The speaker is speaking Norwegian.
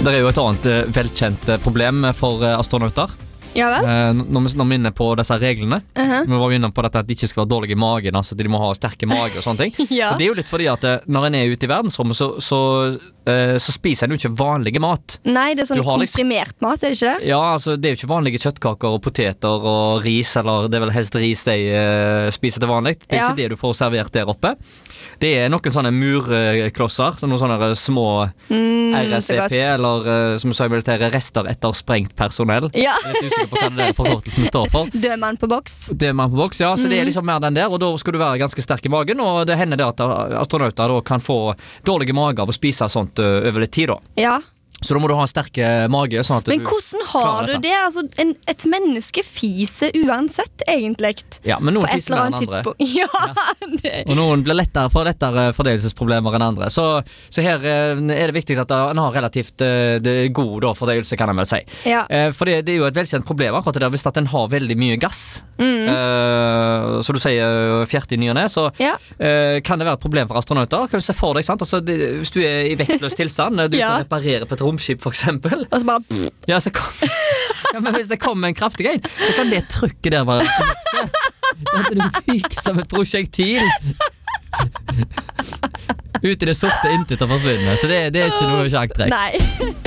Det jo et annet velkjent problem for astronauter. Ja vel? Når vi inne på disse reglene. Vi var jo inne på dette at de ikke skal være dårlige i magen, altså de må ha sterke mage og sånne ting. Ja. Og det jo litt fordi at når en ute i verdensrommet, så spiser en jo ikke vanlige mat. Nei, det sånn liksom, komprimert mat, det ikke det? Ja, altså det jo ikke vanlige kjøttkaker og poteter og ris, eller det vel helst ris de spiser til vanlig. Det ikke det du får servert der oppe. Det noen sånne murklosser, noen sånne små RSCP, eller som vi sa i militæret, rester etter sprengt personell. Ja. Jeg litt usikker på hva det forkortelsen står for. Dødmann på boks. Dødmann på boks, ja, så det liksom mer den der, og da skal du være ganske sterk i magen, og det hender det at astronauter da kan få dårlige mager av å spise sånt over litt tid da. Ja. Så da må du ha en sterk mage sånn at Men hvordan har du det? Altså, et menneske fiser uansett, egentlig. Ja, men noen på et fiser eller mer enn annet andre. Ja, det. Og noen blir lettere fordøyelsesproblemer enn andre. Så her det viktig at en har relativt god fordøyelse, kan jeg vel si. Ja. For det jo et velkjent problem akkurat det der, hvis at en har veldig mye gass, så du sier fjert i ny og ned, så kan det være et problem for astronauter. Kan du se for deg, sant? Altså, hvis du i vektløs tilstand, du ute og reparerer på et romskip for eksempel. Og så bare ja, men hvis det kommer en kraftig en, så kan det trykket der være at du fyker som et prosjektil ut i det sorte intet og forsvinner. Så det ikke noe sjakktrekk. Nei.